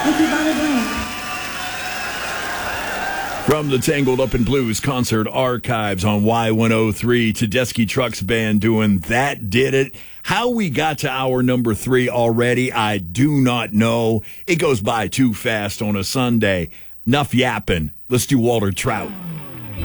Thank you, Bobby Brown. From the Tangled Up in Blues concert archives on Y103, Tedeschi Trucks Band doing That Did It. How we got to hour number 3 already, I do not know. It goes by too fast on a Sunday. Enough yapping. Let's do Walter Trout.